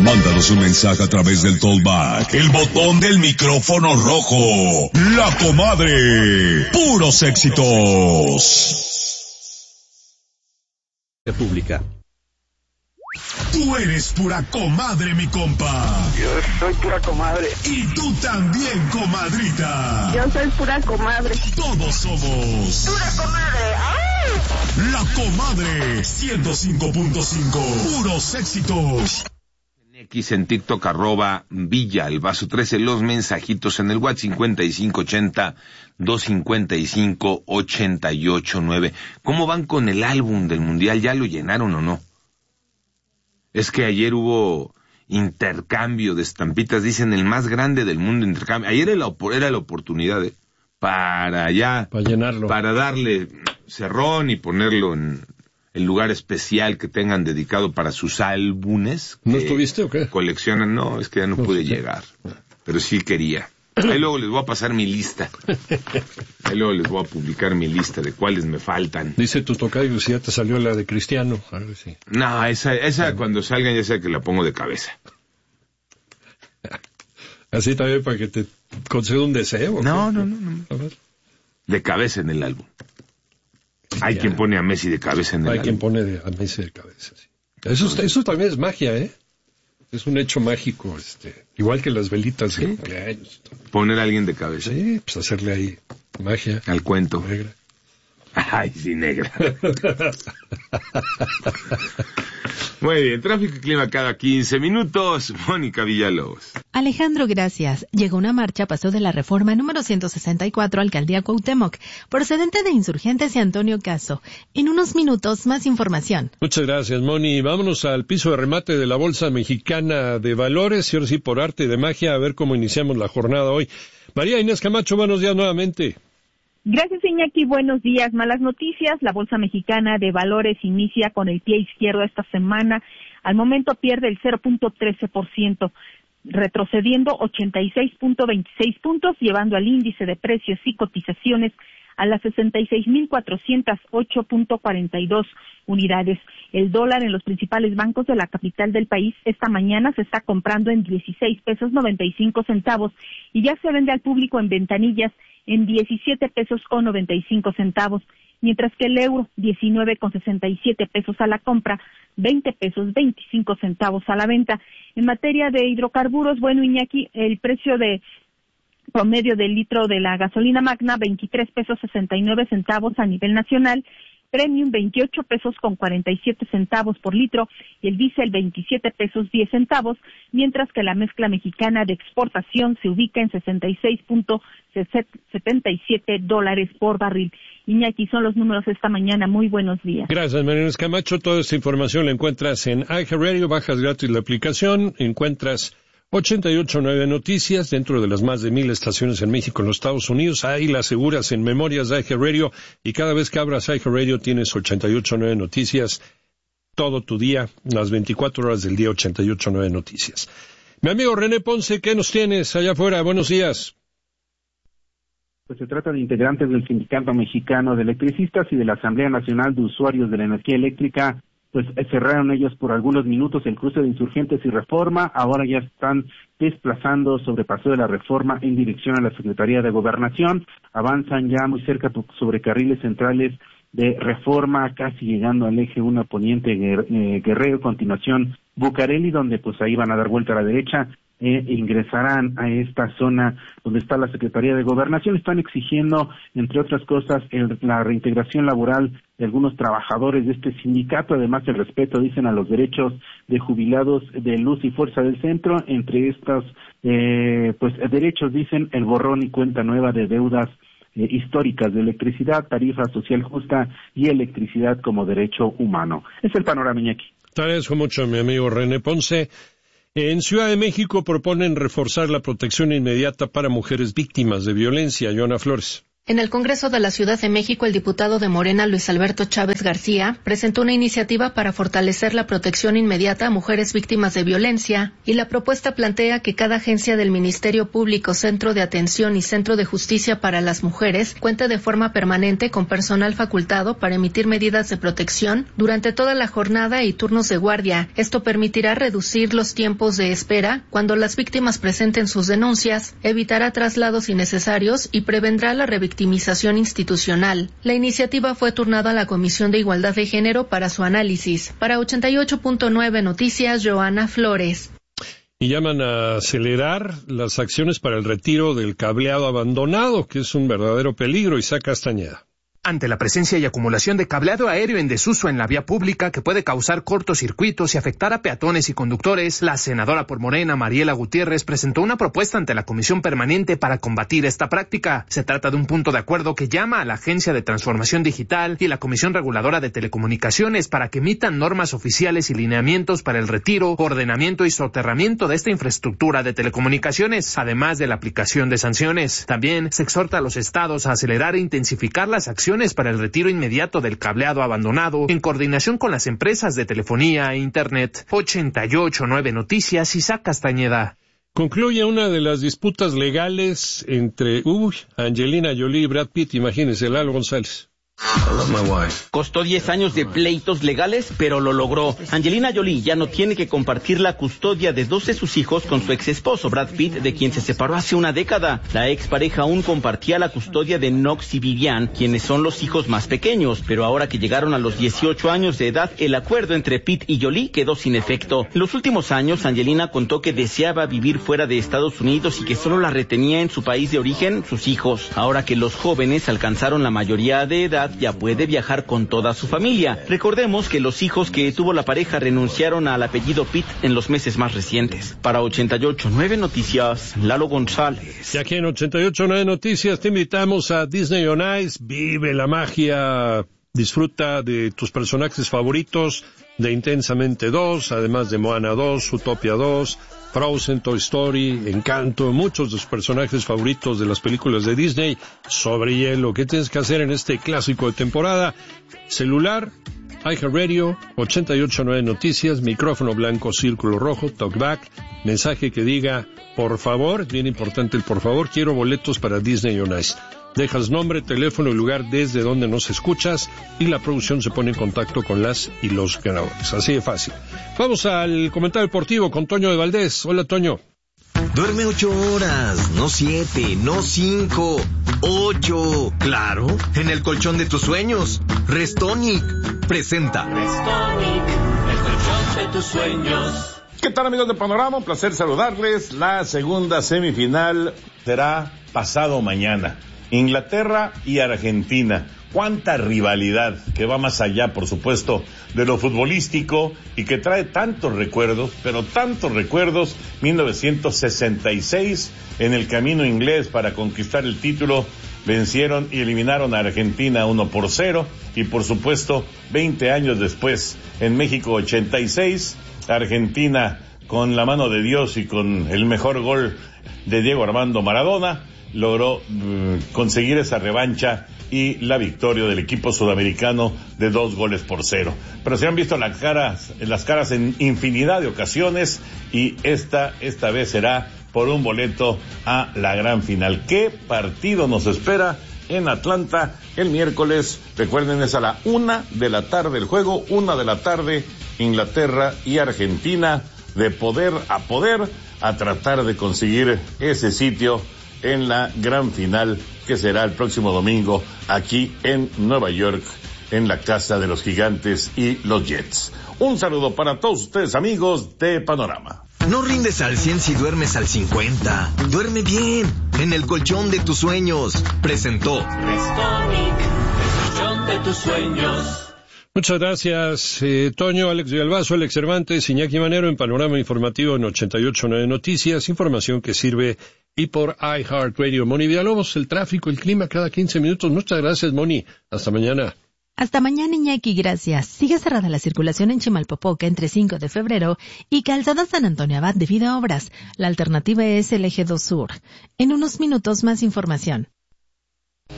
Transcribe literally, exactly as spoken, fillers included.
Mándanos un mensaje a través del Tollback, el botón del micrófono rojo. La Comadre. Puros éxitos. Pública. Tú eres pura comadre, mi compa. Yo soy pura comadre. Y tú también, comadrita. Yo soy pura comadre. Todos somos pura comadre. ¡Ay! La Comadre ciento cinco punto cinco. Puros éxitos. X en TikTok, arroba Villa, el vaso trece, los mensajitos en el WhatsApp cincuenta y cinco ochenta, doscientos cincuenta y cinco, ochenta y ocho nueve. ¿Cómo van con el álbum del Mundial? ¿Ya lo llenaron o no? Es que ayer hubo intercambio de estampitas, dicen el más grande del mundo intercambio. Ayer era la, era la oportunidad ¿eh? para allá, para llenarlo, para darle cerrón y ponerlo en el lugar especial que tengan dedicado para sus álbumes. ¿No estuviste o qué? Coleccionan, no, es que ya no, no pude sé. llegar, pero sí quería. Ahí luego les voy a pasar mi lista. Ahí luego les voy a publicar mi lista de cuáles me faltan. Dice tu tocayo, si ya te salió la de Cristiano. A ver si. No, esa, esa cuando salgan ya sé que la pongo de cabeza. Así también para que te conceda un deseo. No, no, no, no. A ver. De cabeza en el álbum. Hay ya. quien pone a Messi de cabeza en el Hay álbum. quien pone de, a Messi de cabeza, sí. Eso, no. eso también es magia, ¿eh? Es un hecho mágico, este, igual que las velitas de cumpleaños. Poner a alguien de cabeza. Sí, pues hacerle ahí magia. Al cuento. Negra. Ay, sí, negra. Muy bien, tráfico y clima cada quince minutos. Mónica Villalobos. Alejandro, gracias. Llegó una marcha Paso de la Reforma número ciento sesenta y cuatro, Alcaldía Cuauhtémoc, procedente de Insurgentes y Antonio Caso. En unos minutos, más información. Muchas gracias, Moni. Vámonos al piso de remate de la Bolsa Mexicana de Valores, y ahora sí, por arte de magia, a ver cómo iniciamos la jornada hoy. María Inés Camacho, buenos días nuevamente. Gracias, Iñaki. Buenos días. Malas noticias. La Bolsa Mexicana de Valores inicia con el pie izquierdo esta semana. Al momento pierde el cero punto trece por ciento, retrocediendo ochenta y seis punto veintiséis puntos, llevando al índice de precios y cotizaciones a las sesenta y seis mil cuatrocientos ocho punto cuarenta y dos unidades. El dólar en los principales bancos de la capital del país esta mañana se está comprando en dieciséis pesos noventa y cinco centavos y ya se vende al público en ventanillas en diecisiete pesos con noventa y cinco centavos, mientras que el euro diecinueve con sesenta y siete pesos a la compra, veinte pesos veinticinco centavos a la venta. En materia de hidrocarburos, bueno, Iñaki, el precio de promedio del litro de la gasolina magna, veintitrés pesos sesenta y nueve centavos a nivel nacional, Premium veintiocho pesos con cuarenta y siete centavos por litro y el diésel veintisiete pesos diez centavos, mientras que la mezcla mexicana de exportación se ubica en sesenta y seis punto setenta y siete dólares por barril. Iñaki, son los números esta mañana. Muy buenos días. Gracias, María Inés Camacho. Toda esta información la encuentras en iHeartRadio, bajas gratis la aplicación, encuentras ochenta y ocho punto nueve Noticias, dentro de las más de mil estaciones en México, en los Estados Unidos. Ahí las aseguras en memorias de iHeartRadio, y cada vez que abras iHeartRadio tienes ochenta y ocho punto nueve Noticias, todo tu día, las veinticuatro horas del día, ochenta y ocho punto nueve Noticias. Mi amigo René Ponce, ¿qué nos tienes allá afuera? Buenos días. Pues se trata de integrantes del Sindicato Mexicano de Electricistas y de la Asamblea Nacional de Usuarios de la Energía Eléctrica. Pues cerraron ellos por algunos minutos el cruce de Insurgentes y Reforma. Ahora ya están desplazando sobre Paseo de la Reforma en dirección a la Secretaría de Gobernación. Avanzan ya muy cerca sobre carriles centrales de Reforma, casi llegando al eje uno Poniente eh, Guerrero, continuación Bucareli, donde pues ahí van a dar vuelta a la derecha. Eh, ingresarán a esta zona donde está la Secretaría de Gobernación. Están exigiendo, entre otras cosas, el, la reintegración laboral de algunos trabajadores de este sindicato, además el respeto, dicen, a los derechos de jubilados de Luz y Fuerza del Centro. Entre estos eh, pues derechos, dicen, el borrón y cuenta nueva de deudas eh, históricas de electricidad, tarifa social justa y electricidad como derecho humano. Es el panorama, Iñaki. Te agradezco mucho, mi amigo René Ponce. En Ciudad de México proponen reforzar la protección inmediata para mujeres víctimas de violencia. Joana Flores. En el Congreso de la Ciudad de México, el diputado de Morena, Luis Alberto Chávez García, presentó una iniciativa para fortalecer la protección inmediata a mujeres víctimas de violencia, y la propuesta plantea que cada agencia del Ministerio Público, Centro de Atención y Centro de Justicia para las Mujeres cuente de forma permanente con personal facultado para emitir medidas de protección durante toda la jornada y turnos de guardia. Esto permitirá reducir los tiempos de espera cuando las víctimas presenten sus denuncias, evitará traslados innecesarios y prevendrá la revictimización institucional. La iniciativa fue turnada a la Comisión de Igualdad de Género para su análisis. Para ochenta y ocho punto nueve Noticias, Joana Flores. Y llaman a acelerar las acciones para el retiro del cableado abandonado, que es un verdadero peligro. Isaac Castañeda. Ante la presencia y acumulación de cableado aéreo en desuso en la vía pública que puede causar cortocircuitos y afectar a peatones y conductores, la senadora por Morena, Mariela Gutiérrez, presentó una propuesta ante la Comisión Permanente para combatir esta práctica. Se trata de un punto de acuerdo que llama a la Agencia de Transformación Digital y la Comisión Reguladora de Telecomunicaciones para que emitan normas oficiales y lineamientos para el retiro, ordenamiento y soterramiento de esta infraestructura de telecomunicaciones, además de la aplicación de sanciones. También se exhorta a los estados a acelerar e intensificar las acciones para el retiro inmediato del cableado abandonado en coordinación con las empresas de telefonía e internet. ochenta y ocho punto nueve Noticias, Isaac Castañeda. Concluye una de las disputas legales entre uy, Angelina Jolie y Brad Pitt. Imagínense, Lalo González. Costó diez años de pleitos legales, pero lo logró. Angelina Jolie ya no tiene que compartir la custodia de dos de sus hijos con su ex esposo Brad Pitt, de quien se separó hace una década. La expareja aún compartía la custodia de Knox y Vivian, quienes son los hijos más pequeños, pero ahora que llegaron a los dieciocho años de edad, el acuerdo entre Pitt y Jolie quedó sin efecto. En los últimos años, Angelina contó que deseaba vivir fuera de Estados Unidos y que solo la retenía en su país de origen, sus hijos. Ahora que los jóvenes alcanzaron la mayoría de edad, ya puede viajar con toda su familia. Recordemos que los hijos que tuvo la pareja renunciaron al apellido Pitt en los meses más recientes. Para ochenta y ocho punto nueve Noticias, Lalo González. Y aquí en ochenta y ocho punto nueve Noticias te invitamos a Disney on Ice. Vive la magia, disfruta de tus personajes favoritos de Intensamente dos, además de Moana dos, Utopia dos, Frozen, Toy Story, Encanto, muchos de sus personajes favoritos de las películas de Disney sobre hielo. ¿Qué tienes que hacer en este clásico de temporada? Celular, iHeartRadio, ochenta y ocho punto nueve Noticias, micrófono blanco, círculo rojo, talkback, mensaje que diga, por favor, bien importante el por favor, quiero boletos para Disney on Ice. Dejas nombre, teléfono y lugar desde donde nos escuchas y la producción se pone en contacto con las y los ganadores. Así de fácil. Vamos al comentario deportivo con Toño de Valdés. Hola, Toño. Duerme ocho horas, no siete, no cinco, ocho. Claro, en el colchón de tus sueños. Restonic presenta. Restonic, el colchón de tus sueños. ¿Qué tal, amigos de Panorama? Un placer saludarles. La segunda semifinal será pasado mañana. Inglaterra y Argentina. Cuánta rivalidad que va más allá, por supuesto, de lo futbolístico y que trae tantos recuerdos, pero tantos recuerdos. mil novecientos sesenta y seis, en el camino inglés para conquistar el título, vencieron y eliminaron a Argentina uno por cero. Y por supuesto, veinte años después, en México ochenta y seis, Argentina, con la mano de Dios y con el mejor gol de Diego Armando Maradona, logró mm, conseguir esa revancha y la victoria del equipo sudamericano de dos goles por cero. Pero se han visto las caras, las caras en infinidad de ocasiones y esta, esta vez será por un boleto a la gran final. ¿Qué partido nos espera en Atlanta el miércoles? Recuerden, es a la una de la tarde el juego, una de la tarde, Inglaterra y Argentina, de poder a poder, a tratar de conseguir ese sitio en la gran final que será el próximo domingo aquí en Nueva York, en la casa de los Gigantes y los Jets. Un saludo para todos ustedes, amigos de Panorama. No rindes al cien si duermes al cincuenta. Duerme bien, en el colchón de tus sueños. Presentó Restonic, el colchón de tus sueños. Muchas gracias, eh, Toño, Alex Villalbazo, Alex Cervantes, Iñaki Manero en Panorama Informativo en ochenta y ocho punto nueve Noticias, información que sirve y por iHeartRadio. Moni Villalobos, el tráfico, el clima cada quince minutos. Muchas gracias, Moni. Hasta mañana. Hasta mañana, Iñaki, gracias. Sigue cerrada la circulación en Chimalpopoca entre cinco de febrero y Calzada San Antonio Abad debido a obras. La alternativa es el Eje dos Sur. En unos minutos más información.